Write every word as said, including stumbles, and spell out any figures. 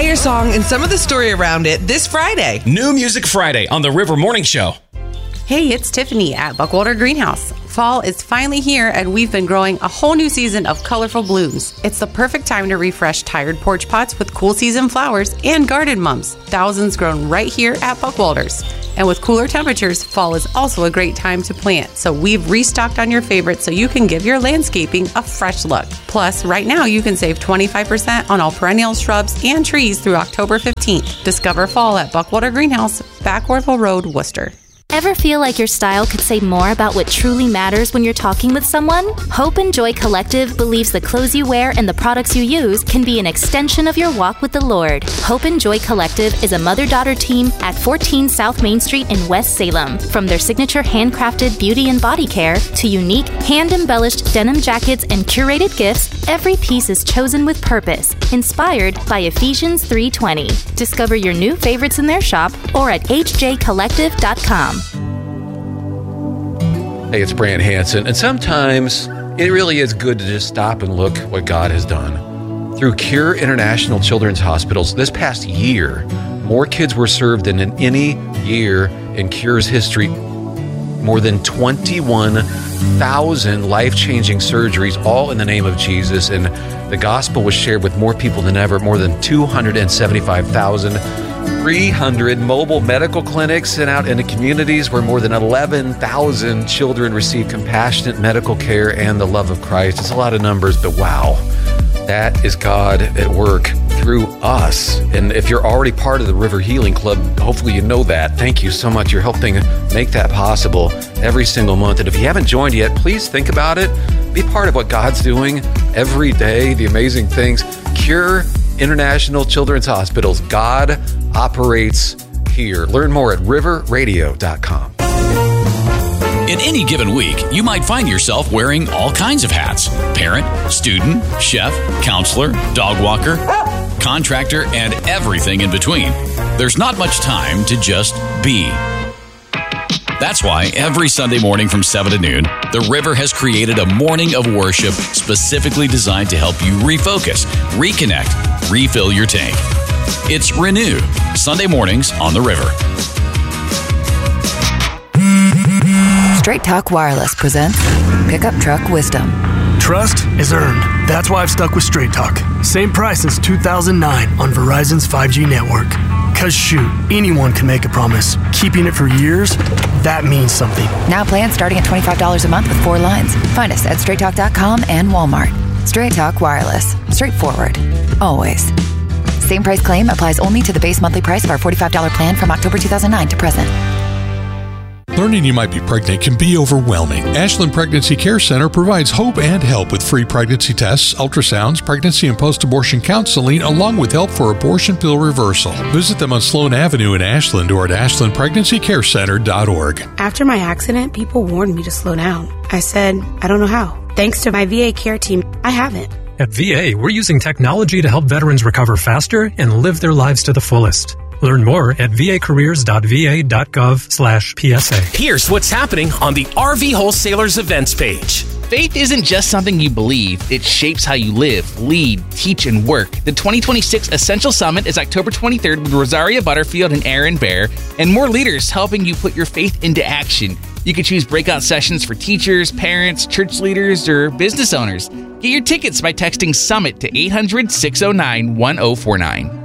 entire song and some of the story around it this Friday. New Music Friday on the River Morning Show. Hey, it's Tiffany at Buckwalter Greenhouse. Fall is finally here, and we've been growing a whole new season of colorful blooms. It's the perfect time to refresh tired porch pots with cool season flowers and garden mums. Thousands grown right here at Buckwalters. And with cooler temperatures, fall is also a great time to plant. So we've restocked on your favorites so you can give your landscaping a fresh look. Plus, right now you can save twenty-five percent on all perennial shrubs and trees through October fifteenth. Discover fall at Buckwalter Greenhouse, Back Orville Road, Worcester. Ever feel like your style could say more about what truly matters when you're talking with someone? Hope and Joy Collective believes the clothes you wear and the products you use can be an extension of your walk with the Lord. Hope and Joy Collective is a mother-daughter team at fourteen South Main Street in West Salem. From their signature handcrafted beauty and body care to unique hand-embellished denim jackets and curated gifts, every piece is chosen with purpose, inspired by Ephesians three twenty. Discover your new favorites in their shop or at h j collective dot com. Hey, it's Brant Hansen, and sometimes it really is good to just stop and look what God has done. Through Cure International Children's Hospitals, this past year, more kids were served than in any year in Cure's history. More than twenty-one thousand life-changing surgeries, all in the name of Jesus, and the gospel was shared with more people than ever, more than two hundred seventy-five thousand. three hundred mobile medical clinics sent out into communities where more than eleven thousand children receive compassionate medical care and the love of Christ. It's a lot of numbers, but wow, that is God at work through us. And if you're already part of the River Healing Club, hopefully you know that. Thank you so much. You're helping make that possible every single month. And if you haven't joined yet, please think about it. Be part of what God's doing every day, the amazing things. Cure International Children's Hospitals. God operates here. Learn more at river radio dot com. In any given week, you might find yourself wearing all kinds of hats. Parent, student, chef, counselor, dog walker, contractor, and everything in between. There's not much time to just be. That's why every Sunday morning from seven to noon, The River has created a morning of worship specifically designed to help you refocus, reconnect, refill your tank. It's Renew, Sunday mornings on The River. Straight Talk Wireless presents Pickup Truck Wisdom. Trust is earned. That's why I've stuck with Straight Talk. Same price since two thousand nine on Verizon's five G network. Cause shoot, anyone can make a promise. Keeping it for years, that means something. Now plans starting at twenty-five dollars a month with four lines. Find us at straight talk dot com and Walmart. Straight Talk Wireless. Straightforward. Always. Same price claim applies only to the base monthly price of our forty-five dollars plan from October two thousand nine to present. Learning you might be pregnant can be overwhelming. Ashland Pregnancy Care Center provides hope and help with free pregnancy tests, ultrasounds, pregnancy and post-abortion counseling, along with help for abortion pill reversal. Visit them on Sloan Avenue in Ashland or at ashland pregnancy care center dot org. After my accident, people warned me to slow down. I said, I don't know how. Thanks to my V A care team, I haven't. At V A, we're using technology to help veterans recover faster and live their lives to the fullest. Learn more at v a careers dot v a dot gov slash P S A. Here's what's happening on the R V Wholesalers events page. Faith isn't just something you believe. It shapes how you live, lead, teach, and work. The twenty twenty-six Essential Summit is October twenty-third with Rosaria Butterfield and Aaron Bear, and more leaders helping you put your faith into action. You can choose breakout sessions for teachers, parents, church leaders, or business owners. Get your tickets by texting SUMMIT to eight hundred, six oh nine, one oh four nine.